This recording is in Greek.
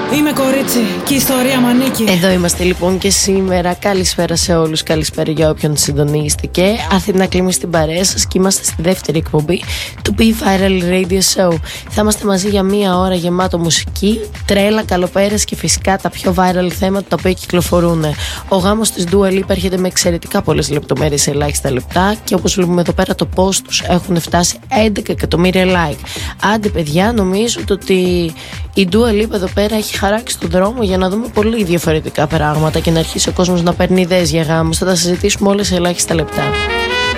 Είμαι κορίτσι και η ιστορία μ' ανήκει. Εδώ είμαστε λοιπόν και σήμερα. Καλησπέρα σε όλους, καλησπέρα για όποιον συντονίστηκε. Αθήνα Κλίμη στην παρέα σας και είμαστε στη δεύτερη εκπομπή του Be Viral Radio Show. Θα είμαστε μαζί για μία ώρα γεμάτο μουσική, τρέλα, καλοπέρας και φυσικά τα πιο viral θέματα τα οποία κυκλοφορούν. Ο γάμος της Dua Lipa έρχεται με εξαιρετικά πολλές λεπτομέρειες σε ελάχιστα λεπτά και όπως βλέπουμε εδώ πέρα το post τους έχουν φτάσει 11 εκατομμύρια like. Άντε παιδιά, νομίζω ότι η Dua Lipa εδώ πέρα έχει χαράξει τον δρόμο για να δούμε πολύ διαφορετικά πράγματα και να αρχίσει ο κόσμος να παίρνει ιδέες για γάμους. Θα τα συζητήσουμε όλες σε ελάχιστα λεπτά.